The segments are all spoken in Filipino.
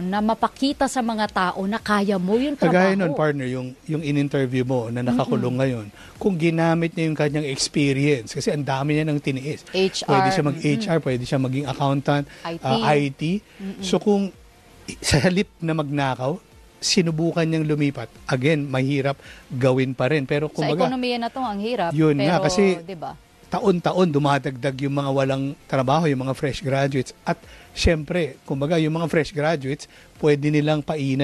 na mapakita sa mga tao na kaya mo yung trabaho. Kagaya nun, partner, yung in-interview mo na nakakulong ngayon, kung ginamit niya yung kanyang experience, kasi ang dami niya ng tiniis. HR. Pwede siya mag-HR, pwede siya maging accountant, IT. So kung sa halip na magnakaw, sinubukan niyang lumipat, again, mahirap gawin pa rin. Pero kumbaga, sa ekonomiya na to, ang hirap. Yun pero, nga, kasi diba? taon-taon dumadagdag yung mga walang trabaho, yung mga fresh graduates. At syempre, kumbaga, yung mga fresh graduates, pwede nilang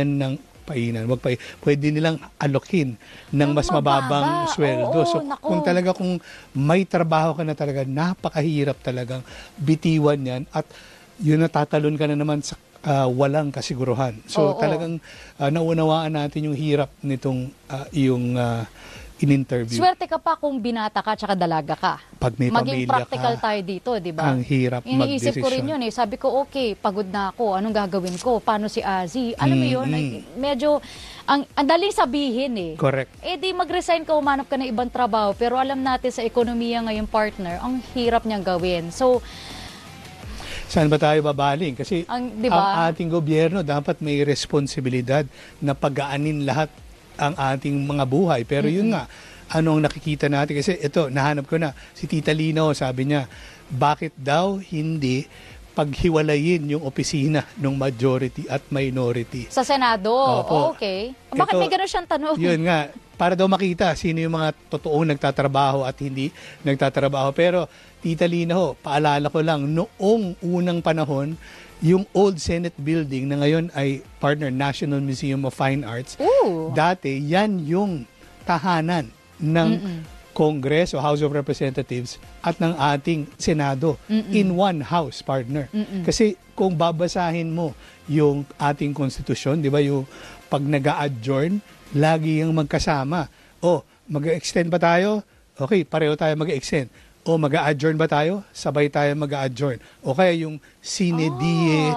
pwede nilang alokin ng mas mababang sweldo. So, kung may trabaho ka na talaga, napakahirap talagang bitiwan yan. At yun natatalon ka na naman sa walang kasiguruhan. So, talagang naunawaan natin yung hirap nitong in-interview. Swerte ka pa kung binata ka tsaka dalaga ka. Pag may maging pamilya practical ka, tayo dito, di ba? ang hirap Iniisip mag-desisyon. ko rin yun eh. Sabi ko, okay, pagod na ako. Anong gagawin ko? Paano si Azzy? Alam mo yun? Medyo, ang daling sabihin eh. Correct. Eh di mag-resign ka, umanap ka ng ibang trabaho. Pero alam natin sa ekonomiya ngayon, partner, ang hirap niyang gawin. So, saan ba tayo babaling? Kasi diba? Ang ating gobyerno dapat may responsibilidad na pagaanin lahat ang ating mga buhay. Pero yun nga, anong nakikita natin? Kasi ito, nahanap ko na, si Tita Lino, sabi niya, bakit daw hindi paghiwalayin yung opisina ng majority at minority? Sa Senado? Opo. Okay. Bakit may gano'n siyang tanong? Yun nga, para daw makita sino yung mga totoong nagtatrabaho at hindi nagtatrabaho. Pero Tita Lino, paalala ko lang, noong unang panahon, yung old Senate building na ngayon ay partner National Museum of Fine Arts. Dati, yan yung tahanan ng Congress o House of Representatives at ng ating Senado in one house, partner. Kasi kung babasahin mo yung ating konstitusyon, di ba, yung pag nag-a-adjourn, lagi yung magkasama. O, mag-extend ba tayo? Okay, pareho tayo mag-extend. O mag-a-adjourn ba tayo? Sabay tayo mag-a-adjourn. O kaya yung sine die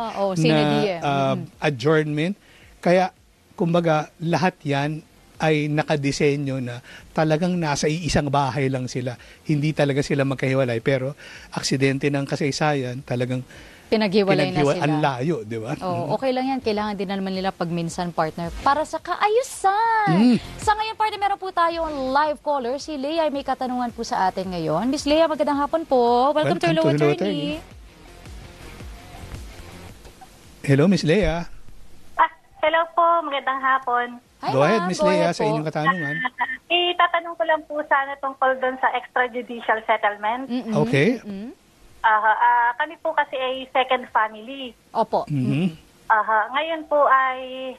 na adjournment. Kaya, kumbaga, lahat yan ay nakadesenyo na talagang nasa iisang bahay lang sila. Hindi talaga sila magkahiwalay. Pero, aksidente ng kasaysayan, talagang pinaghiwalay na sila. Ang layo, di ba? Okay lang yan. Kailangan din naman nila pagminsan, partner, para sa kaayusan. Sa ngayon, partner, meron po tayong live caller. Si Leah ay may katanungan po sa atin ngayon. Miss Leah, magandang hapon po. Welcome to Hello Attorney. Hello, Miss Leah. Hello po, magandang hapon. Hi, Go ahead, Miss Leah, sa po. inyong katanungan. Itatanong ko lang po sana tungkol doon sa extrajudicial settlement. Okay. Kami po kasi ay second family. Opo. Ngayon po ay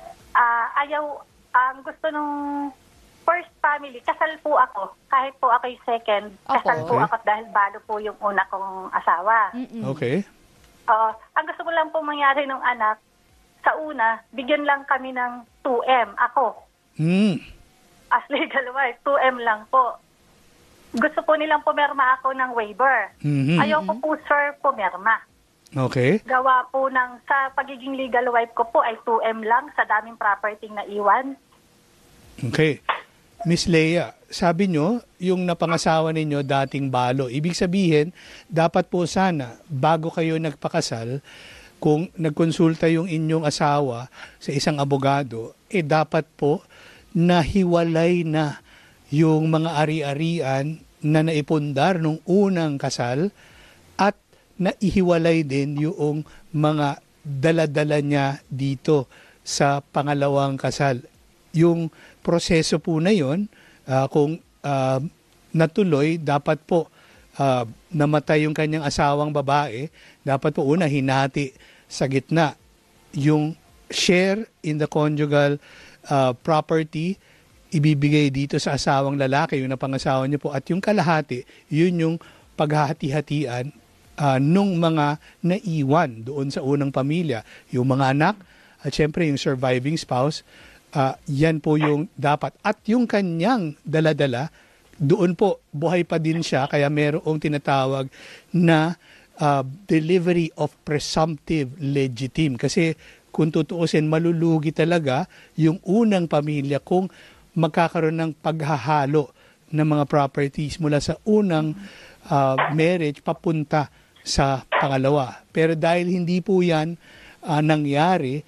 ang gusto nung first family, kasal po ako. Kahit po ako yung second, kasal po ako dahil balo po yung una kong asawa. Okay. Ang gusto ko lang po mangyari ng anak, sa una, bigyan lang kami ng 2M. Ako. As legal wife, 2M lang po. Gusto po nilang pumirma ako ng waiver. Ayoko po, sir, pumirma. Okay. Gawa po sa pagiging legal wife ko po ay 2M lang sa daming property na iwan. Okay. Miss Leah, sabi nyo, yung napangasawa ninyo dating balo. Ibig sabihin, dapat po sana, bago kayo nagpakasal, kung nagkonsulta yung inyong asawa sa isang abogado, dapat po nahiwalay na yung mga ari-arian na naipundar nung unang kasal at naihiwalay din yung mga dala-dala niya dito sa pangalawang kasal. Yung proseso po na yun, kung natuloy, dapat po namatay yung kanyang asawang babae, dapat po una hinati sa gitna yung share in the conjugal property ibibigay dito sa asawang lalaki, yung napangasawa niyo po, at yung kalahati, yun yung paghahati-hatian nung mga naiwan doon sa unang pamilya. Yung mga anak, at syempre yung surviving spouse, yan po yung dapat. At yung kanyang dala-dala, doon po, buhay pa din siya, kaya merong tinatawag na delivery of presumptive legitime. Kasi kung tutuusin, malulugi talaga yung unang pamilya kung magkakaroon ng paghahalo ng mga properties mula sa unang marriage papunta sa pangalawa. Pero dahil hindi po yan nangyari,